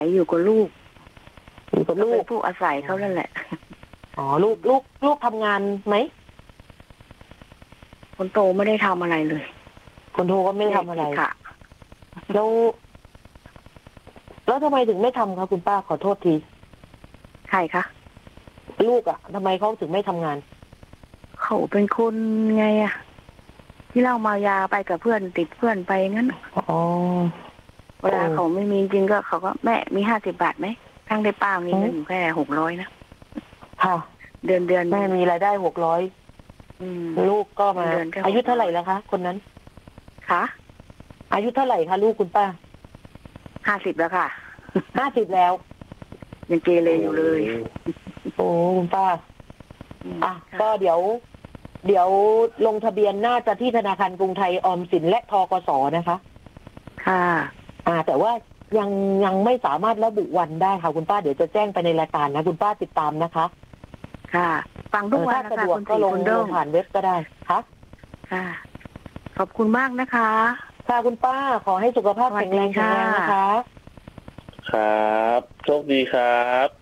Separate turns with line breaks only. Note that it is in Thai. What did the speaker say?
อยู่กับลูก
อยู่กับลูก
เป็นผู้อาศัยเขานั่นแหละ
อ๋อลูกทำงานไหม
คนโตไม่ได้ทำอะไรเลย
คนโตก็ไม่ได้ทำอะไร
ค่ะ
แล้วทำไมถึงไม่ทำคะคุณป้าขอโทษที
ใครคะ
ลูกทำไมเขาถึงไม่ทำงาน
เขาเป็นคนไงที่เล่ามายาไปกับเพื่อนติดเพื่อนไปงั้น
อ๋อ
เวลาเขาไม่มีจริงก็เขาก็แม่มี50 บาทไหมทั้งได้ป้ามีเงินอยู่แค่600นะ
ค่ะ
เดือน
แม่มีรายได้600ลูกก็มาอายุเท่าไหร่แล้วคะคนนั้น
คะ
อายุเท่าไหร่คะลูกคุณป้า
50แล้วค่ะ
50แล้ว
ยังเกเรอยู่เลย
โอ้คุณป้าก็เดี๋ยวลงทะเบียนน่าจะที่ธนาคารกรุงไทยออมสินและธกสนะคะ
ค่ะ
แต่ว่ายังไม่สามารถระบุวันได้ค่ะคุณป้าเดี๋ยวจะแจ้งไปในรายการนะคุณป้าติดตามนะคะ
ค่ะฟังทุกวันนะคะ
ก็ลงผ่านเว็บก็ได้ค่ะ
ค่ะขอบคุณมากนะคะ
ค่ะคุณป้าขอให้สุขภาพแข็งแรงนะคะ
ครับโชคดีครับ